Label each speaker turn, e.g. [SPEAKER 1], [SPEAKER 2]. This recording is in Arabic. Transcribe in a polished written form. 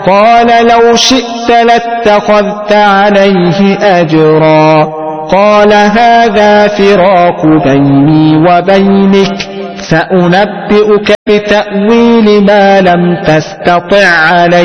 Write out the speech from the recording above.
[SPEAKER 1] قال لو شئت لاتخذت عليه أجرا قال هذا فراق بيني وبينك سأنبئك بتأويل ما لم تستطع عليه